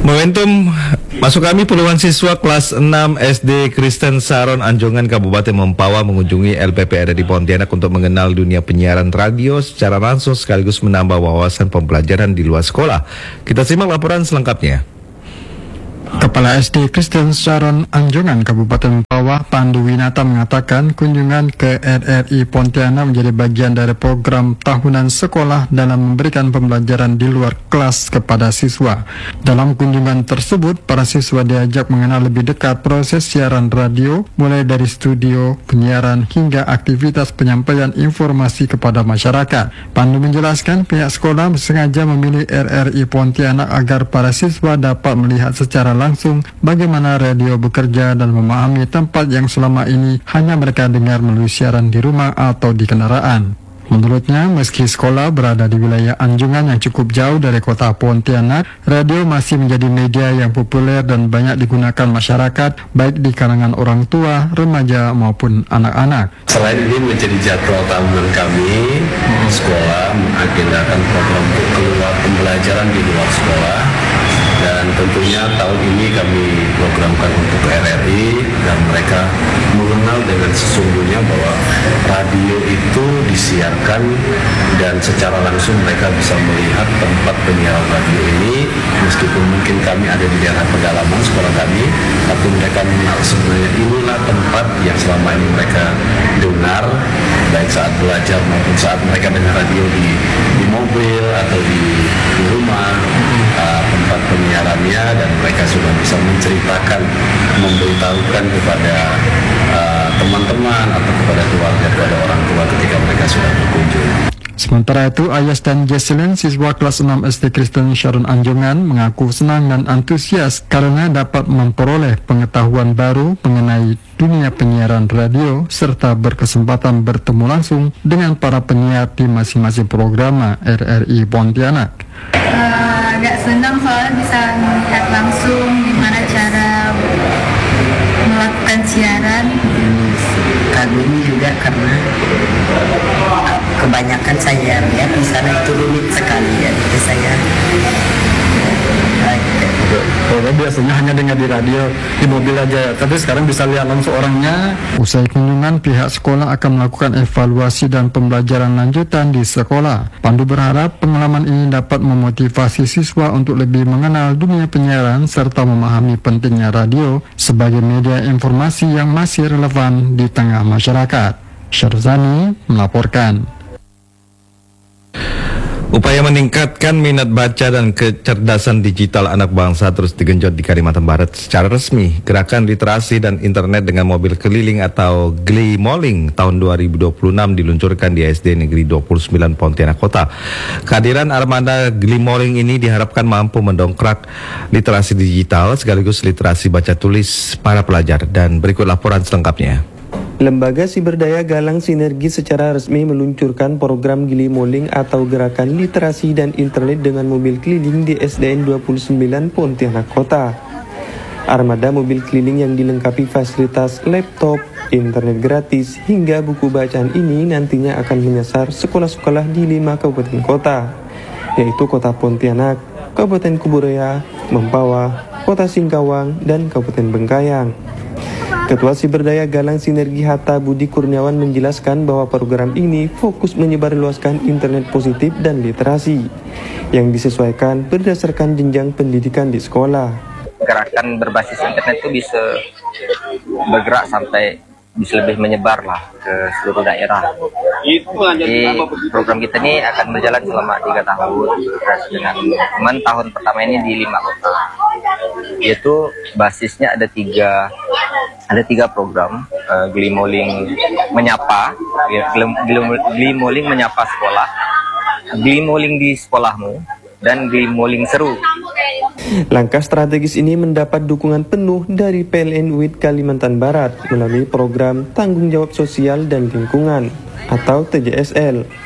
Momentum masuk kami puluhan siswa kelas 6 SD Kristen Saron Anjongan Kabupaten Mempawah mengunjungi LPPR di Pontianak untuk mengenal dunia penyiaran radio secara langsung sekaligus menambah wawasan pembelajaran di luar sekolah. Kita simak laporan selengkapnya. Kepala SD Kristen Saron Anjongan Kabupaten Mempawah Pandu Winata mengatakan kunjungan ke RRI Pontianak menjadi bagian dari program tahunan sekolah dalam memberikan pembelajaran di luar kelas kepada siswa. Dalam kunjungan tersebut, para siswa diajak mengenal lebih dekat proses siaran radio, mulai dari studio, penyiaran, hingga aktivitas penyampaian informasi kepada masyarakat. Pandu menjelaskan pihak sekolah sengaja memilih RRI Pontianak agar para siswa dapat melihat secara langsung bagaimana radio bekerja dan memahami tempat yang selama ini hanya mereka dengar melalui siaran di rumah atau di kendaraan. Menurutnya, meski sekolah berada di wilayah Anjongan yang cukup jauh dari kota Pontianak, radio masih menjadi media yang populer dan banyak digunakan masyarakat, baik di kalangan orang tua, remaja maupun anak-anak. Selain ini menjadi jadwal tahunan kami, sekolah mengagendakan program untuk keluar pembelajaran di luar sekolah. Dan tentunya tahun ini kami programkan untuk RRI dan mereka mengenal dengan sesungguhnya bahwa radio itu disiarkan dan secara langsung mereka bisa melihat tempat penyiaran radio ini. Meskipun mungkin kami ada di daerah pedalaman sekolah kami, tapi mereka mengenal sebenarnya inilah tempat yang selama ini mereka dengar, baik saat belajar maupun saat mereka dengar radio di mobil atau di rumah, tempat penyiarannya, dan mereka sudah bisa menceritakan, memberitahukan kepada teman-teman atau kepada keluarga, kepada orang tua ketika mereka sudah berkunjung. Sementara itu, Ayas dan Jesselin, siswa kelas 6 SD Kristen Saron Anjongan, mengaku senang dan antusias karena dapat memperoleh pengetahuan baru mengenai dunia penyiaran radio serta berkesempatan bertemu langsung dengan para penyiar di masing-masing program RRI Pontianak. Agak senang soalnya bisa melihat langsung gimana cara melakukan siaran. Kagum juga karena kebanyakan saya lihat di sana itu rumit sekali ya, jadi saya biasanya hanya dengar di radio, di mobil aja, tapi sekarang bisa lihat langsung orangnya. Usai kunjungan, pihak sekolah akan melakukan evaluasi dan pembelajaran lanjutan di sekolah. Pandu berharap pengalaman ini dapat memotivasi siswa untuk lebih mengenal dunia penyiaran serta memahami pentingnya radio sebagai media informasi yang masih relevan di tengah masyarakat. Syarzani melaporkan. Upaya meningkatkan minat baca dan kecerdasan digital anak bangsa terus digenjot di Kalimantan Barat secara resmi. Gerakan Literasi dan Internet dengan Mobil Keliling atau Gli-Moling tahun 2026 diluncurkan di SD Negeri 29 Pontianak Kota. Kehadiran armada Gli-Moling ini diharapkan mampu mendongkrak literasi digital sekaligus literasi baca tulis para pelajar. Dan berikut laporan selengkapnya. Lembaga Siberdaya Galang Sinergi secara resmi meluncurkan program Gli-Moling atau Gerakan Literasi dan Internet dengan Mobil Keliling di SDN 29 Pontianak Kota. Armada mobil keliling yang dilengkapi fasilitas laptop, internet gratis, hingga buku bacaan ini nantinya akan menyasar sekolah-sekolah di 5 kabupaten kota, yaitu Kota Pontianak, Kabupaten Kuburaya, Mempawah, Kota Singkawang, dan Kabupaten Bengkayang. Ketua Siberdaya Galang Sinergi Hatta Budi Kurniawan menjelaskan bahwa program ini fokus menyebarluaskan internet positif dan literasi yang disesuaikan berdasarkan jenjang pendidikan di sekolah. Gerakan berbasis internet itu bisa bergerak sampai bisa lebih menyebar lah ke seluruh daerah. Jadi program kita ini akan berjalan selama 3 tahun dengan teman tahun pertama ini di 5 kota. Yaitu basisnya ada tiga program, Gli-Moling menyapa, Gli-Moling menyapa sekolah, Gli-Moling di sekolahmu, dan Gli-Moling seru. Langkah strategis ini mendapat dukungan penuh dari PLN UIT Kalimantan Barat melalui program Tanggung Jawab Sosial dan Lingkungan atau TJSL.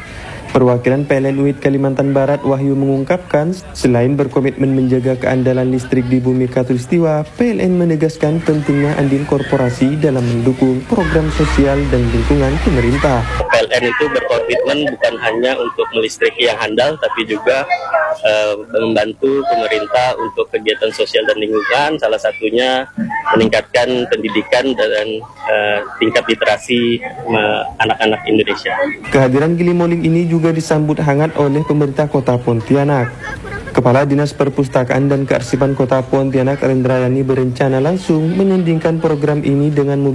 Perwakilan PLN UIT Kalimantan Barat Wahyu mengungkapkan, selain berkomitmen menjaga keandalan listrik di bumi Katulistiwa, PLN menegaskan pentingnya andil korporasi dalam mendukung program sosial dan lingkungan pemerintah. PLN itu berkomitmen bukan hanya untuk melistriki yang handal, tapi juga membantu pemerintah untuk kegiatan sosial dan lingkungan, salah satunya meningkatkan pendidikan dan tingkat literasi anak-anak Indonesia. Kehadiran Gili Moling ini juga disambut hangat oleh pemerintah Kota Pontianak. Kepala Dinas Perpustakaan dan Kearsipan Kota Pontianak Rendrayani berencana langsung menyandingkan program ini dengan